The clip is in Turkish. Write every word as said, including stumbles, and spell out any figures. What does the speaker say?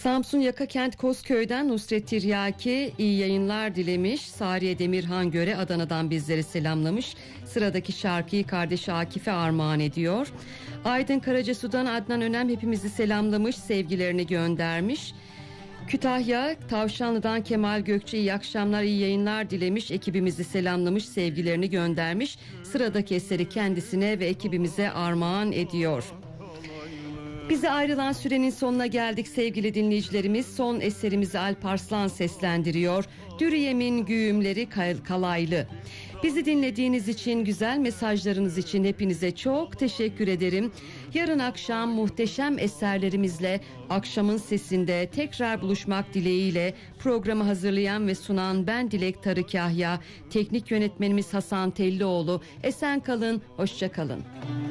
Samsun Yakakent Kozköy'den Nusret Tiryaki iyi yayınlar dilemiş. Sariye Demirhan Göre Adana'dan bizleri selamlamış. Sıradaki şarkıyı kardeşi Akif'e armağan ediyor. Aydın Karacasu'dan Adnan Önem hepimizi selamlamış, sevgilerini göndermiş. Kütahya Tavşanlı'dan Kemal Gökçe iyi akşamlar, iyi yayınlar dilemiş, ekibimizi selamlamış, sevgilerini göndermiş. Sıradaki eseri kendisine ve ekibimize armağan ediyor. Bize ayrılan sürenin sonuna geldik sevgili dinleyicilerimiz. Son eserimizi Alp Arslan seslendiriyor. Dürüyem'in güğümleri kalaylı. Bizi dinlediğiniz için, güzel mesajlarınız için hepinize çok teşekkür ederim. Yarın akşam muhteşem eserlerimizle Akşamın Sesi'nde tekrar buluşmak dileğiyle programı hazırlayan ve sunan ben Dilek Tarıkahya, teknik yönetmenimiz Hasan Tellioğlu. Esen kalın, hoşça kalın.